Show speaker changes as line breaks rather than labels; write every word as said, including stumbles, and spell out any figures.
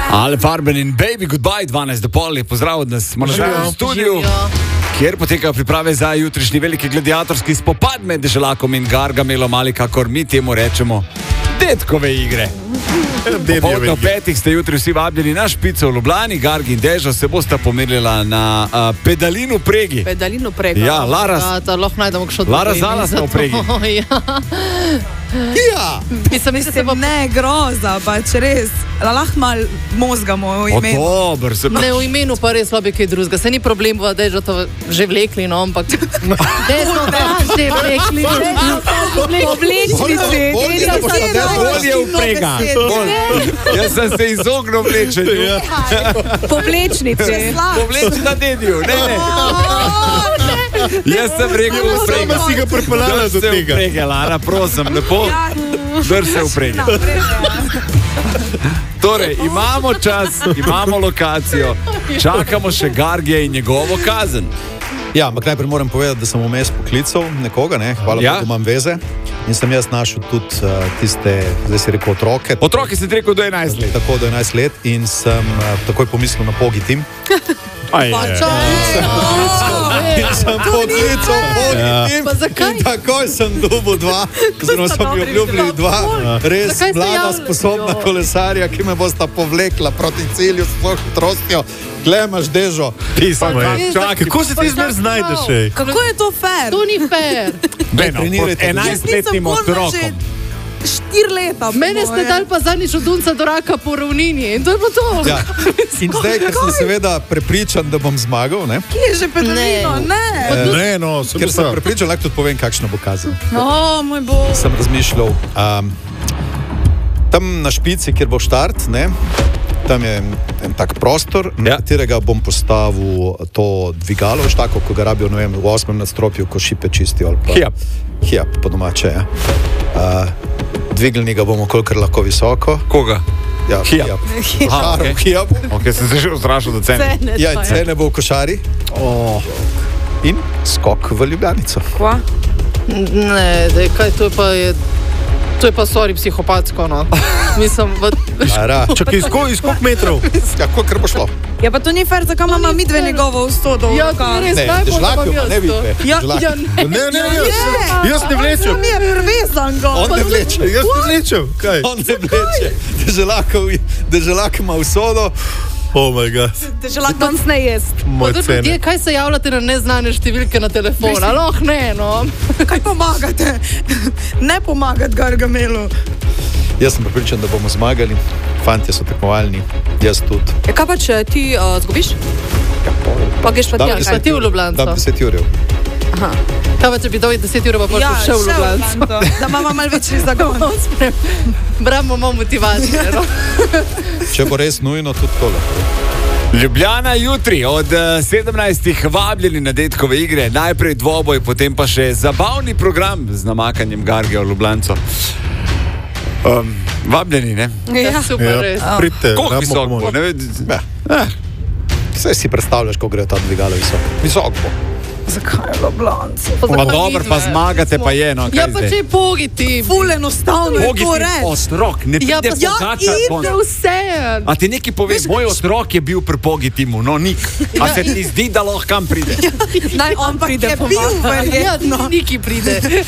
Ale Farben in Baby Goodbye, dvanajst do pol, je pozdrav od nas, smo nazaj v studiu, kjer potekajo priprave za jutrišnji veliki gladiatorski spopad med Deželakom in Gargamelom, ali kakor mi temu rečemo, detkove igre. Popoldne ob petih ste jutri vsi vabljeni na špico v Ljubljani. Gargi in Dežo se bosta pomerila na uh, pedalinu pregi.
Pedalinu pregi.
Ja, Lara, Lara Zala smo v pregi.
Ja, mislim, da se bo ne groza, pač res, lahko mal mozgamo v imenu.
O, dober, se
ne, v imenu pa res slabi kaj drugega. Se ni problem, da je to že vlekli, no, ampak desno, da, že vlekli. Oblečnici.
Bolje v prega. Jaz sem se izognil vlečenju.
Povlečnici.
Povleč na dedju, ne, ne. Jaz sem rekel v prega.
Si ga pripeljala do tega.
Drž se v prega, Lara, prosim, lepo. Drž se v prega. Torej, imamo čas, imamo lokacijo, čakamo še Gargija in njegovo kazen.
Ja, ampak najprej moram povedati, da sem vmes poklical nekoga, ne? Hvala,
ja?
da imam veze. In sem jaz našel tudi uh, tiste, zdaj si rekel, otroke.
Otroke si rekel do enajst let.
Tako, do enajst let in sem uh, takoj pomislil na Pogi Tim.
Aj,
in sem poklical Pogi Tim. In takoj sem dobil dva, oziroma so mi obljubili dva res mlada, sposobna kolesarja, ki me bosta povlekla proti cilju s svojo hitrostjo. Gle, imaš Dežo.
Kako se ti zmer znajdeš?
Kako je to fair?
To ni fair.
enajstletnim otrokom.
Štiri leta.
Mene ste dali pa zadnjič od Dunca do Raka po ravnini in to je pa to.
Ja. In zdaj, ker sem seveda prepričan, da bom zmagal, ne?
Kje je že pedalino? Ne.
Eh,
Ne, no, sem
ker sem prepričan, lahko tudi povem, kakšno bo kazen.
O, moj bog.
Sem razmišljal, um, tam na špici, kjer bo štart, ne? Tam je en tak prostor, na
Ja.
katerega bom postavil to dvigalo, veš tako, ko ga rabijo, ne vem, v osmem nadstropju, ko šipe čistijo. Ali pa
Hiap.
Hiap, po domače, ja. Uh, dvignili ga bomo kolikor lahko visoko.
Koga?
Ja,
Hiap. Aha,
Košaro
okej.
v Hiapu.
Ok, sem se že ustrašil do cene.
Ja, cene bo v košari.
Oh.
In skok v Ljubljanico.
Kva?
Ne, dej, kaj, to je pa je, to je pa sorry psihopatsko, no. Mislim, v...
Ara,
Čakaj, iz koliko kolik metrov?
ja, kolikor bo šlo.
Ja, pa to ni fair, zakaj imamo mi dve njegovo ustodo.
Ja, to je res
Ne,
najbolj, da
dežlakov
imam
pa ne
jaz to.
vidite.
Ja,
Dežlak.
ja,
Ne, ne, jaz, jaz ne vlečem.
On je privezan ga.
On ne vleče.
Jaz ne vlečem. Kaj?
On ne vleče. Deželakov, deželak ima usodo.
Oh my god.
Deželak danes ne jest.
Moj
Pa tudi ljudje,
cene.
kaj se javljate na neznane številke na telefon? Aloh, ne, no.
Kaj pomagate? Ne pomagati Gargamelu.
Jaz sem pripričan, da bomo zmagali. Fantje so tekmovalni, jaz tudi.
Ja, kaj pa če ti uh, zgubiš? Pa greš pa
Dam
tja.
deset
Kaj ti v Ljubljanco?
Dam deset jurjev.
Kaj pa če bi dal deset ur, pa pa
Ja,
šel v Ljubljanco?
Da imamo malo večji zagon.
Bramo, imamo motivacijo, no.
Če bo res nujno, tudi tole.
Ljubljana jutri od uh, sedemnajstih vabljeni na detkove igre. Najprej dvoboj, potem pa še zabavni program z namakanjem Gargija v Ljubljanco. Um, vabljeni, ne?
Ja, super, res.
Pridite,
Koliko
rabimo
visok bo?
pomoč.
Ne ved...
Ja. Eh. Saj si predstavljaš, ko gre ta dvigalo visoko. Visok bo.
Zakaj je Ljubljanco?
Pa dobro, pa zmagate, pa je, no,
Ja,
kaj
pa
zdaj?
če je pogiti.
Ful enostavno je
Bogi
to
ti
reči.
otrok, ne
Ja,
pride
pa ja,
pogača.
ide vse.
A ti neki pove, moj otrok je bil pri Pogi Timu, no nik. A se ti zdi, da lahko kam pride?
Naj on pride
Je
bil
pomagati.
verjetno.
Ja, Niki pride.